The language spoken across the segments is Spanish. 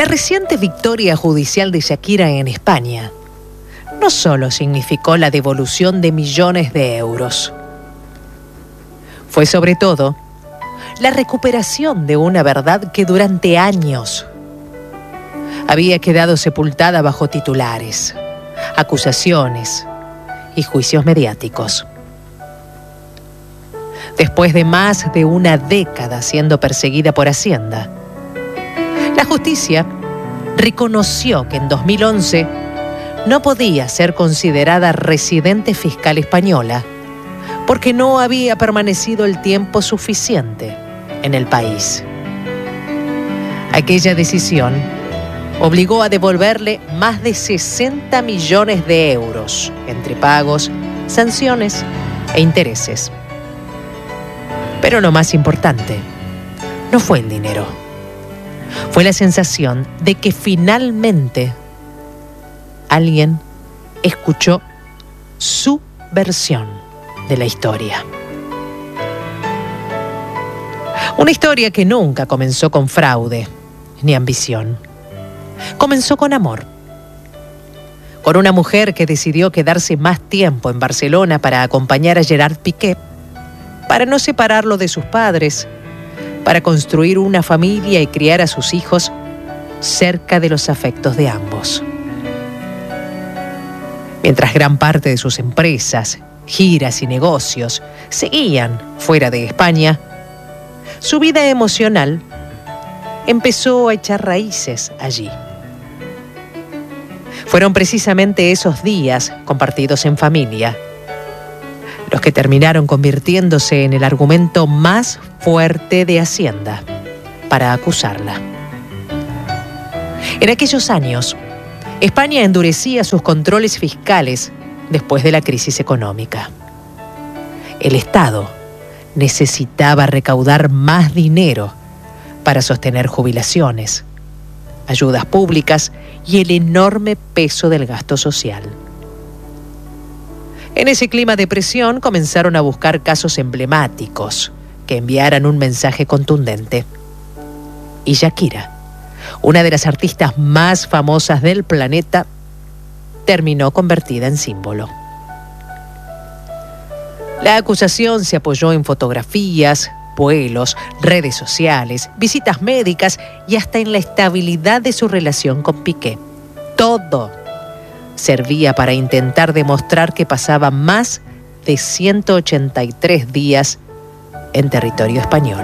La reciente victoria judicial de Shakira en España no solo significó la devolución de millones de euros, fue sobre todo la recuperación de una verdad que durante años había quedado sepultada bajo titulares, acusaciones y juicios mediáticos. Después de más de una década siendo perseguida por Hacienda, la justicia reconoció que en 2011 no podía ser considerada residente fiscal española porque no había permanecido el tiempo suficiente en el país. Aquella decisión obligó a devolverle más de 60 millones de euros entre pagos, sanciones e intereses. Pero lo más importante no fue el dinero. Fue la sensación de que finalmente alguien escuchó su versión de la historia. Una historia que nunca comenzó con fraude ni ambición. Comenzó con amor. Con una mujer que decidió quedarse más tiempo en Barcelona para acompañar a Gerard Piqué, para no separarlo de sus padres, para construir una familia y criar a sus hijos cerca de los afectos de ambos. Mientras gran parte de sus empresas, giras y negocios seguían fuera de España, su vida emocional empezó a echar raíces allí. Fueron precisamente esos días compartidos en familia los que terminaron convirtiéndose en el argumento más fuerte de Hacienda para acusarla. En aquellos años, España endurecía sus controles fiscales después de la crisis económica. El Estado necesitaba recaudar más dinero para sostener jubilaciones, ayudas públicas y el enorme peso del gasto social. En ese clima de presión comenzaron a buscar casos emblemáticos que enviaran un mensaje contundente. Y Shakira, una de las artistas más famosas del planeta, terminó convertida en símbolo. La acusación se apoyó en fotografías, vuelos, redes sociales, visitas médicas y hasta en la estabilidad de su relación con Piqué. Todo servía para intentar demostrar que pasaba más de 183 días en territorio español.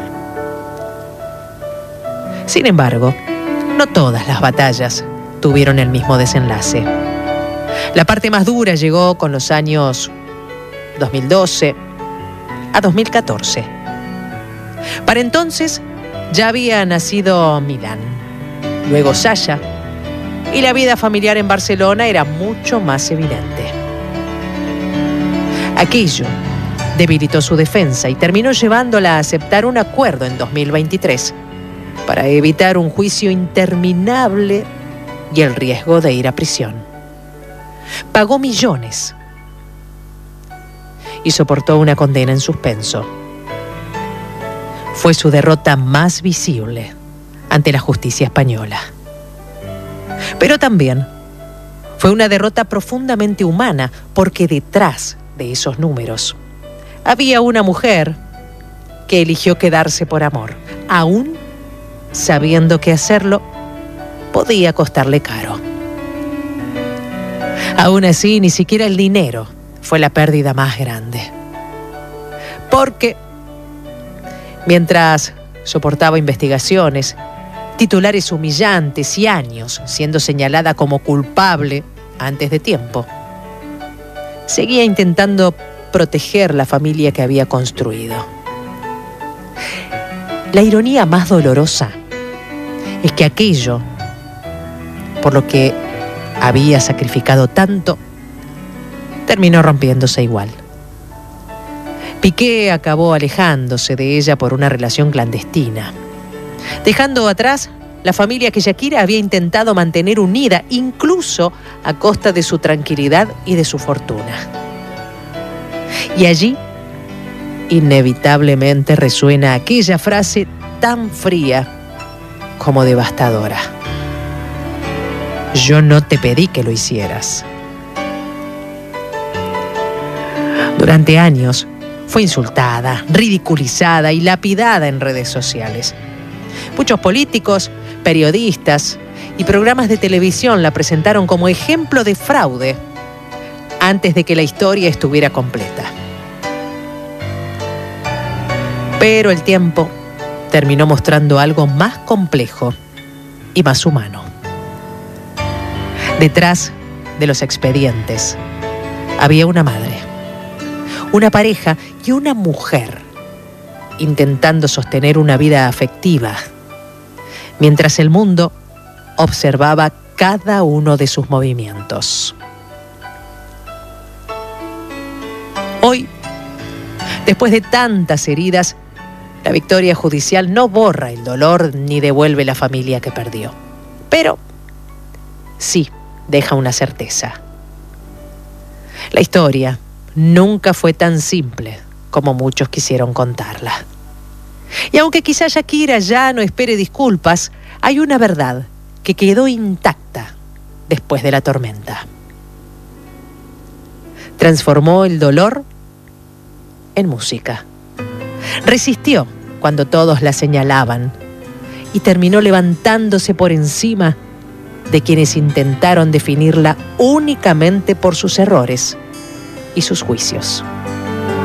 Sin embargo, no todas las batallas tuvieron el mismo desenlace. La parte más dura llegó con los años 2012 a 2014. Para entonces ya había nacido Milán, luego Sasha, y la vida familiar en Barcelona era mucho más evidente. Aquello debilitó su defensa y terminó llevándola a aceptar un acuerdo en 2023 para evitar un juicio interminable y el riesgo de ir a prisión. Pagó millones y soportó una condena en suspenso. Fue su derrota más visible ante la justicia española. Pero también fue una derrota profundamente humana, porque detrás de esos números había una mujer que eligió quedarse por amor, aún sabiendo que hacerlo podía costarle caro. Aún así, ni siquiera el dinero fue la pérdida más grande. Porque mientras soportaba investigaciones, titulares humillantes y años siendo señalada como culpable antes de tiempo, seguía intentando proteger la familia que había construido. La ironía más dolorosa es que aquello por lo que había sacrificado tanto terminó rompiéndose igual. Piqué acabó alejándose de ella por una relación clandestina, dejando atrás la familia que Shakira había intentado mantener unida, incluso a costa de su tranquilidad y de su fortuna. Y allí, inevitablemente resuena aquella frase tan fría como devastadora: Yo no te pedí que lo hicieras. Durante años fue insultada, ridiculizada y lapidada en redes sociales. Muchos políticos, periodistas y programas de televisión la presentaron como ejemplo de fraude antes de que la historia estuviera completa. Pero el tiempo terminó mostrando algo más complejo y más humano. Detrás de los expedientes había una madre, una pareja y una mujer intentando sostener una vida afectiva, mientras el mundo observaba cada uno de sus movimientos. Hoy, después de tantas heridas, la victoria judicial no borra el dolor ni devuelve la familia que perdió. Pero sí deja una certeza. La historia nunca fue tan simple como muchos quisieron contarla. Y aunque quizá Shakira ya no espere disculpas, hay una verdad que quedó intacta después de la tormenta. Transformó el dolor en música. Resistió cuando todos la señalaban y terminó levantándose por encima de quienes intentaron definirla únicamente por sus errores y sus juicios.